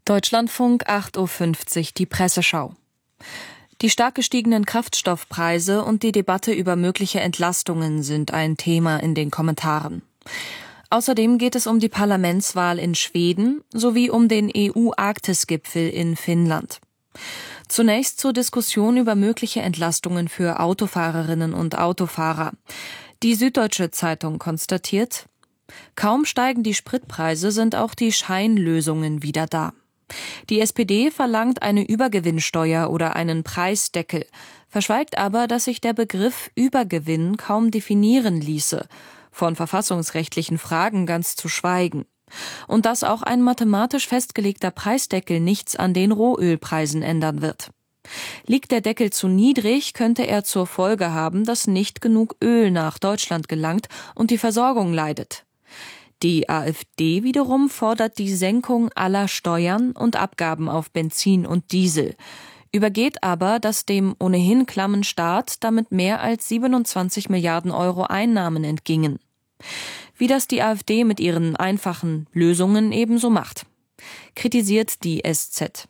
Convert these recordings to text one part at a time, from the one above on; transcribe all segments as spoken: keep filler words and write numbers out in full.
Deutschlandfunk acht Uhr fünfzig, die Presseschau. Die stark gestiegenen Kraftstoffpreise und die Debatte über mögliche Entlastungen sind ein Thema in den Kommentaren. Außerdem geht es um die Parlamentswahl in Schweden sowie um den E U-Arktis-Gipfel in Finnland. Zunächst zur Diskussion über mögliche Entlastungen für Autofahrerinnen und Autofahrer. Die Süddeutsche Zeitung konstatiert: Kaum steigen die Spritpreise, sind auch die Scheinlösungen wieder da. Die S P D verlangt eine Übergewinnsteuer oder einen Preisdeckel, verschweigt aber, dass sich der Begriff Übergewinn kaum definieren ließe, von verfassungsrechtlichen Fragen ganz zu schweigen. Und dass auch ein mathematisch festgelegter Preisdeckel nichts an den Rohölpreisen ändern wird. Liegt der Deckel zu niedrig, könnte er zur Folge haben, dass nicht genug Öl nach Deutschland gelangt und die Versorgung leidet. Die AfD wiederum fordert die Senkung aller Steuern und Abgaben auf Benzin und Diesel, übergeht aber, dass dem ohnehin klammen Staat damit mehr als siebenundzwanzig Milliarden Euro Einnahmen entgingen. Wie das die AfD mit ihren einfachen Lösungen ebenso macht, kritisiert die S Z.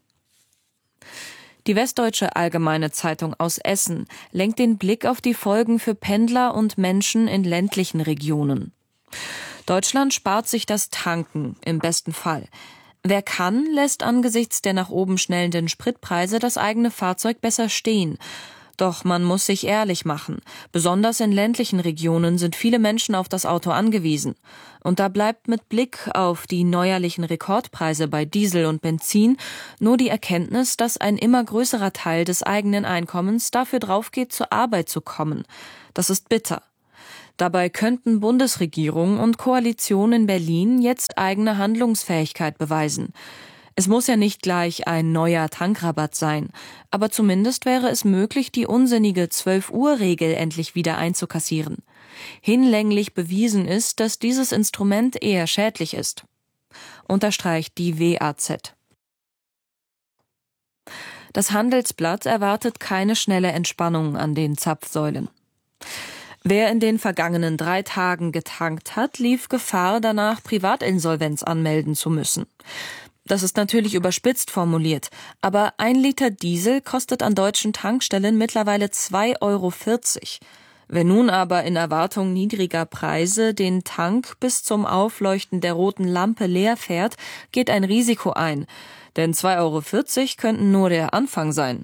Die Westdeutsche Allgemeine Zeitung aus Essen lenkt den Blick auf die Folgen für Pendler und Menschen in ländlichen Regionen. Deutschland spart sich das Tanken im besten Fall. Wer kann, lässt angesichts der nach oben schnellenden Spritpreise das eigene Fahrzeug besser stehen. Doch man muss sich ehrlich machen. Besonders in ländlichen Regionen sind viele Menschen auf das Auto angewiesen. Und da bleibt mit Blick auf die neuerlichen Rekordpreise bei Diesel und Benzin nur die Erkenntnis, dass ein immer größerer Teil des eigenen Einkommens dafür draufgeht, zur Arbeit zu kommen. Das ist bitter. Dabei könnten Bundesregierung und Koalition in Berlin jetzt eigene Handlungsfähigkeit beweisen. Es muss ja nicht gleich ein neuer Tankrabatt sein, aber zumindest wäre es möglich, die unsinnige zwölf-Uhr-Regel endlich wieder einzukassieren. Hinlänglich bewiesen ist, dass dieses Instrument eher schädlich ist, unterstreicht die W A Z. Das Handelsblatt erwartet keine schnelle Entspannung an den Zapfsäulen. Wer in den vergangenen drei Tagen getankt hat, lief Gefahr, danach Privatinsolvenz anmelden zu müssen. Das ist natürlich überspitzt formuliert, aber ein Liter Diesel kostet an deutschen Tankstellen mittlerweile zwei Euro vierzig. Wer nun aber in Erwartung niedriger Preise den Tank bis zum Aufleuchten der roten Lampe leer fährt, geht ein Risiko ein. Denn zwei Euro vierzig könnten nur der Anfang sein.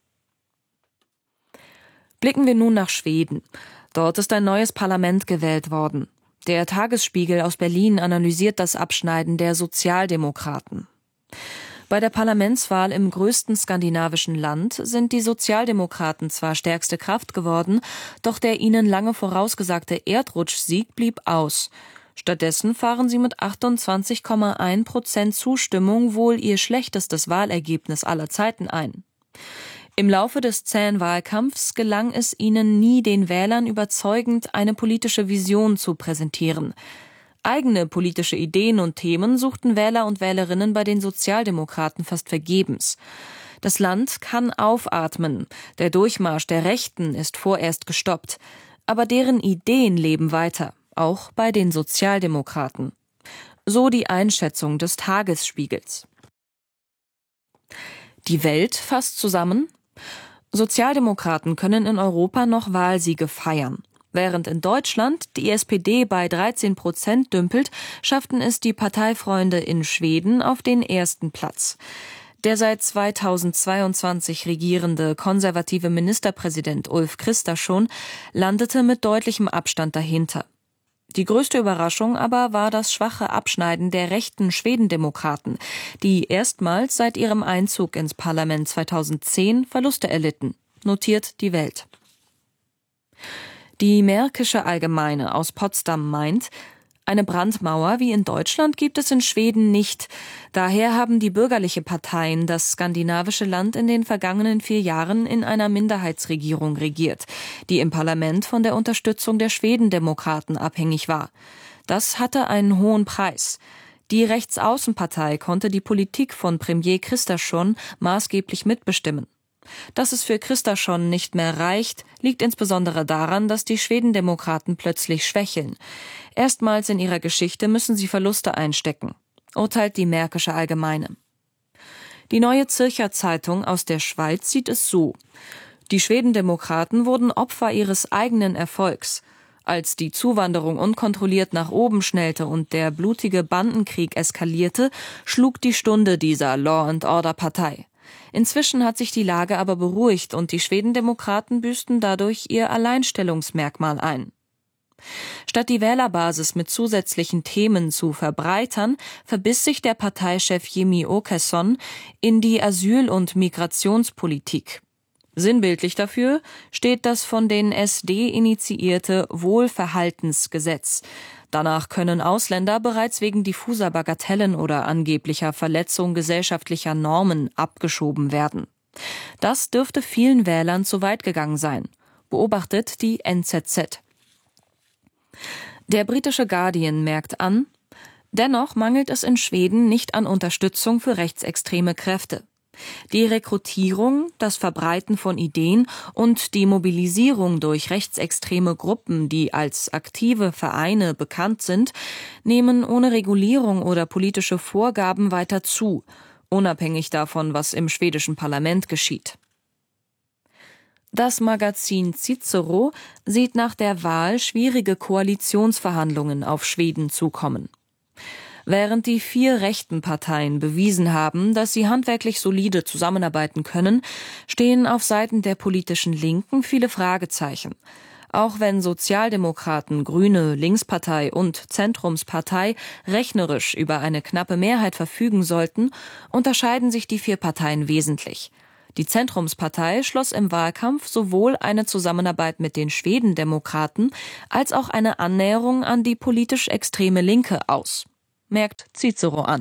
Blicken wir nun nach Schweden. Dort ist ein neues Parlament gewählt worden. Der Tagesspiegel aus Berlin analysiert das Abschneiden der Sozialdemokraten. Bei der Parlamentswahl im größten skandinavischen Land sind die Sozialdemokraten zwar stärkste Kraft geworden, doch der ihnen lange vorausgesagte Erdrutschsieg blieb aus. Stattdessen fahren sie mit achtundzwanzig Komma eins Prozent Zustimmung wohl ihr schlechtestes Wahlergebnis aller Zeiten ein. Im Laufe des zähen Wahlkampfs gelang es ihnen nie, den Wählern überzeugend eine politische Vision zu präsentieren. Eigene politische Ideen und Themen suchten Wähler und Wählerinnen bei den Sozialdemokraten fast vergebens. Das Land kann aufatmen. Der Durchmarsch der Rechten ist vorerst gestoppt. Aber deren Ideen leben weiter, auch bei den Sozialdemokraten. So die Einschätzung des Tagesspiegels. Die Welt fasst zusammen: Sozialdemokraten können in Europa noch Wahlsiege feiern. Während in Deutschland die S P D bei dreizehn Prozent dümpelt, schafften es die Parteifreunde in Schweden auf den ersten Platz. Der seit zweitausendzweiundzwanzig regierende konservative Ministerpräsident Ulf Kristersson landete mit deutlichem Abstand dahinter. Die größte Überraschung aber war das schwache Abschneiden der rechten Schwedendemokraten, die erstmals seit ihrem Einzug ins Parlament zweitausendzehn Verluste erlitten, notiert die Welt. Die Märkische Allgemeine aus Potsdam meint, eine Brandmauer wie in Deutschland gibt es in Schweden nicht. Daher haben die bürgerliche Parteien das skandinavische Land in den vergangenen vier Jahren in einer Minderheitsregierung regiert, die im Parlament von der Unterstützung der Schwedendemokraten abhängig war. Das hatte einen hohen Preis. Die Rechtsaußenpartei konnte die Politik von Premier Kristersson maßgeblich mitbestimmen. Dass es für Kristersson nicht mehr reicht, liegt insbesondere daran, dass die Schwedendemokraten plötzlich schwächeln. Erstmals in ihrer Geschichte müssen sie Verluste einstecken, urteilt die Märkische Allgemeine. Die Neue Zürcher Zeitung aus der Schweiz sieht es so: Die Schwedendemokraten wurden Opfer ihres eigenen Erfolgs. Als die Zuwanderung unkontrolliert nach oben schnellte und der blutige Bandenkrieg eskalierte, schlug die Stunde dieser Law-and-Order-Partei. Inzwischen hat sich die Lage aber beruhigt und die Schwedendemokraten büßten dadurch ihr Alleinstellungsmerkmal ein. Statt die Wählerbasis mit zusätzlichen Themen zu verbreitern, verbiss sich der Parteichef Jimmie Åkesson in die Asyl- und Migrationspolitik. Sinnbildlich dafür steht das von den S D initiierte Wohlverhaltensgesetz. Danach können Ausländer bereits wegen diffuser Bagatellen oder angeblicher Verletzung gesellschaftlicher Normen abgeschoben werden. Das dürfte vielen Wählern zu weit gegangen sein, beobachtet die N Z Z. Der britische Guardian merkt an: Dennoch mangelt es in Schweden nicht an Unterstützung für rechtsextreme Kräfte. Die Rekrutierung, das Verbreiten von Ideen und die Mobilisierung durch rechtsextreme Gruppen, die als aktive Vereine bekannt sind, nehmen ohne Regulierung oder politische Vorgaben weiter zu, unabhängig davon, was im schwedischen Parlament geschieht. Das Magazin Cicero sieht nach der Wahl schwierige Koalitionsverhandlungen auf Schweden zukommen. Während die vier rechten Parteien bewiesen haben, dass sie handwerklich solide zusammenarbeiten können, stehen auf Seiten der politischen Linken viele Fragezeichen. Auch wenn Sozialdemokraten, Grüne, Linkspartei und Zentrumspartei rechnerisch über eine knappe Mehrheit verfügen sollten, unterscheiden sich die vier Parteien wesentlich. Die Zentrumspartei schloss im Wahlkampf sowohl eine Zusammenarbeit mit den Schwedendemokraten als auch eine Annäherung an die politisch extreme Linke aus, merkt Cicero an.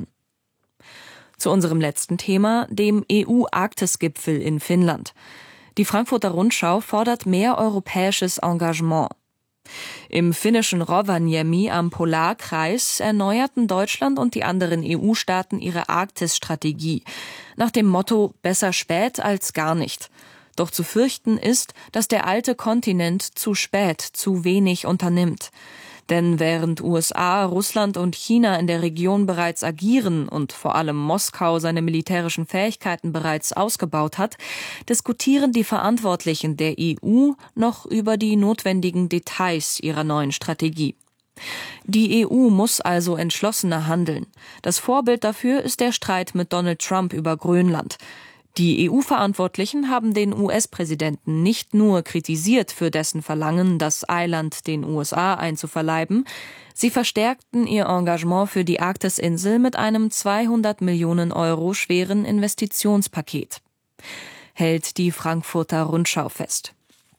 Zu unserem letzten Thema, dem E U-Arktis-Gipfel in Finnland. Die Frankfurter Rundschau fordert mehr europäisches Engagement. Im finnischen Rovaniemi am Polarkreis erneuerten Deutschland und die anderen E U-Staaten ihre Arktis-Strategie nach dem Motto „Besser spät als gar nicht“. Doch zu fürchten ist, dass der alte Kontinent zu spät zu wenig unternimmt. Denn während U S A, Russland und China in der Region bereits agieren und vor allem Moskau seine militärischen Fähigkeiten bereits ausgebaut hat, diskutieren die Verantwortlichen der E U noch über die notwendigen Details ihrer neuen Strategie. Die E U muss also entschlossener handeln. Das Vorbild dafür ist der Streit mit Donald Trump über Grönland. Die E U-Verantwortlichen haben den U S-Präsidenten nicht nur kritisiert für dessen Verlangen, das Eiland den U S A einzuverleiben, sie verstärkten ihr Engagement für die Arktisinsel mit einem zweihundert Millionen Euro schweren Investitionspaket, hält die Frankfurter Rundschau fest.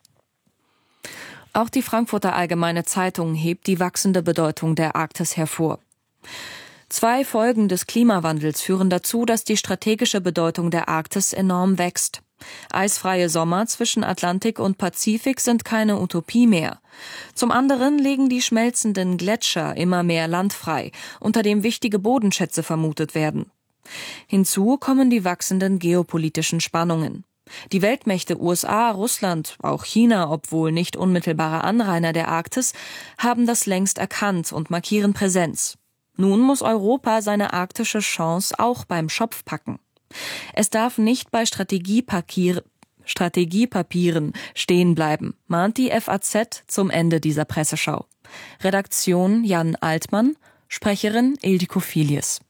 Auch die Frankfurter Allgemeine Zeitung hebt die wachsende Bedeutung der Arktis hervor. Zwei Folgen des Klimawandels führen dazu, dass die strategische Bedeutung der Arktis enorm wächst. Eisfreie Sommer zwischen Atlantik und Pazifik sind keine Utopie mehr. Zum anderen legen die schmelzenden Gletscher immer mehr Land frei, unter dem wichtige Bodenschätze vermutet werden. Hinzu kommen die wachsenden geopolitischen Spannungen. Die Weltmächte U S A, Russland, auch China, obwohl nicht unmittelbare Anrainer der Arktis, haben das längst erkannt und markieren Präsenz. Nun muss Europa seine arktische Chance auch beim Schopf packen. Es darf nicht bei Strategiepapier, Strategiepapieren stehen bleiben, mahnt die F A Z zum Ende dieser Presseschau. Redaktion Jan Altmann, Sprecherin Ildiko Filius.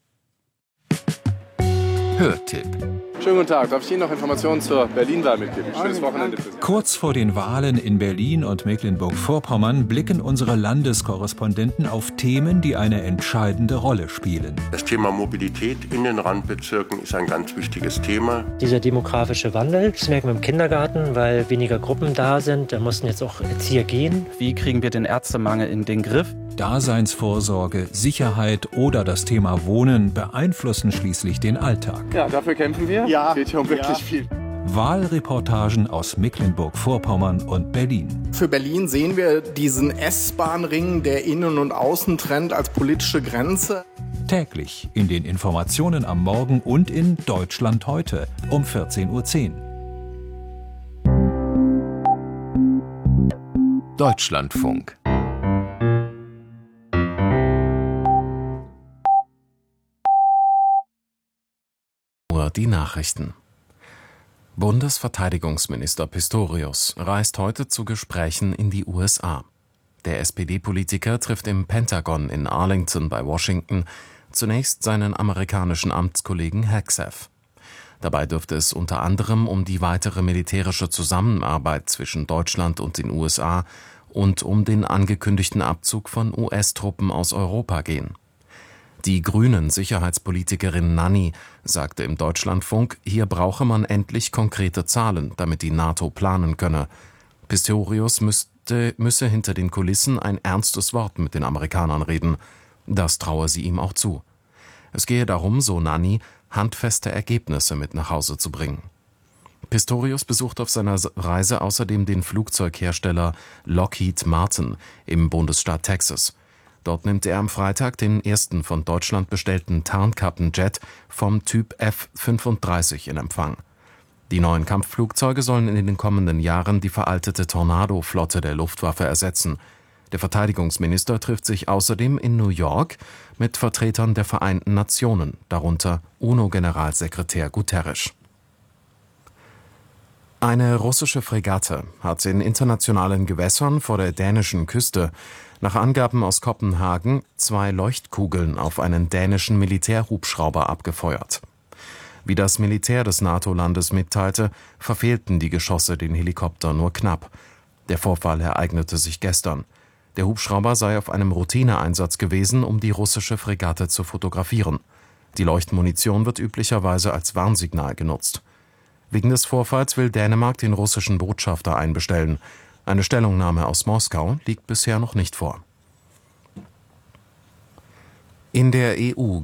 Hörtipp. Schönen guten Tag. Darf ich Ihnen noch Informationen zur Berlin-Wahl mitgeben? Schönes Wochenende für Sie. Kurz vor den Wahlen in Berlin und Mecklenburg-Vorpommern blicken unsere Landeskorrespondenten auf Themen, die eine entscheidende Rolle spielen. Das Thema Mobilität in den Randbezirken ist ein ganz wichtiges Thema. Dieser demografische Wandel, das merken wir im Kindergarten, weil weniger Gruppen da sind. Da mussten jetzt auch Erzieher gehen. Wie kriegen wir den Ärztemangel in den Griff? Daseinsvorsorge, Sicherheit oder das Thema Wohnen beeinflussen schließlich den Alltag. Ja, dafür kämpfen wir. Ja. Geht hier um wirklich ja. viel. Wahlreportagen aus Mecklenburg-Vorpommern und Berlin. Für Berlin sehen wir diesen S-Bahn-Ring, der Innen- und Außentrend als politische Grenze. Täglich in den Informationen am Morgen und in Deutschland heute um vierzehn Uhr zehn. Deutschlandfunk. Uhr die Nachrichten. Bundesverteidigungsminister Pistorius reist heute zu Gesprächen in die U S A. Der S P D-Politiker trifft im Pentagon in Arlington bei Washington zunächst seinen amerikanischen Amtskollegen Hegseth. Dabei dürfte es unter anderem um die weitere militärische Zusammenarbeit zwischen Deutschland und den U S A und um den angekündigten Abzug von U S-Truppen aus Europa gehen. Die Grünen-Sicherheitspolitikerin Nanni sagte im Deutschlandfunk, hier brauche man endlich konkrete Zahlen, damit die NATO planen könne. Pistorius müsste, müsse hinter den Kulissen ein ernstes Wort mit den Amerikanern reden. Das traue sie ihm auch zu. Es gehe darum, so Nanni, handfeste Ergebnisse mit nach Hause zu bringen. Pistorius besucht auf seiner Reise außerdem den Flugzeughersteller Lockheed Martin im Bundesstaat Texas. Dort nimmt er am Freitag den ersten von Deutschland bestellten Tarnkappenjet vom Typ F fünfunddreißig in Empfang. Die neuen Kampfflugzeuge sollen in den kommenden Jahren die veraltete Tornado-Flotte der Luftwaffe ersetzen. Der Verteidigungsminister trifft sich außerdem in New York mit Vertretern der Vereinten Nationen, darunter UNO-Generalsekretär Guterres. Eine russische Fregatte hat in internationalen Gewässern vor der dänischen Küste nach Angaben aus Kopenhagen zwei Leuchtkugeln auf einen dänischen Militärhubschrauber abgefeuert. Wie das Militär des NATO-Landes mitteilte, verfehlten die Geschosse den Helikopter nur knapp. Der Vorfall ereignete sich gestern. Der Hubschrauber sei auf einem Routineeinsatz gewesen, um die russische Fregatte zu fotografieren. Die Leuchtmunition wird üblicherweise als Warnsignal genutzt. Wegen des Vorfalls will Dänemark den russischen Botschafter einbestellen. Eine Stellungnahme aus Moskau liegt bisher noch nicht vor. In der E U